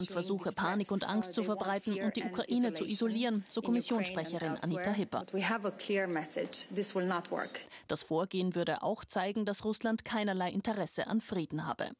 versuche, Panik und Angst zu verbreiten und die Ukraine zu isolieren, so Kommissionssprecherin Anita Hipper. Das Vorgehen würde auch zeigen, dass Russland keinerlei Interesse an Frieden habe.